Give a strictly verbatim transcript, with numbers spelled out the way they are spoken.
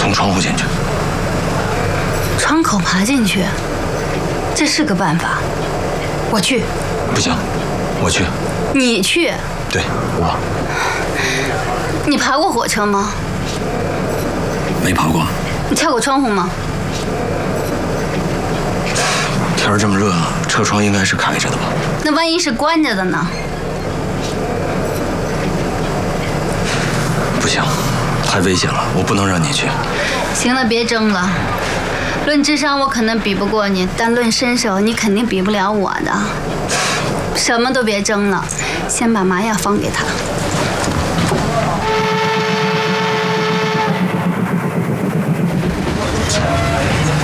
从窗户进去。 窗口爬进去，这是个办法。我去。 不行，我去。 你去？ 对，我。 你爬过火车吗？ 没爬过。 你跳过窗户吗？ 天儿这么热，车窗应该是开着的吧？ 那万一是关着的呢？ 不行，太危险了，我不能让你去。 行了，别争了。论智商我可能比不过你，但论身手你肯定比不了我的。什么都别争了，先把麻药放给他。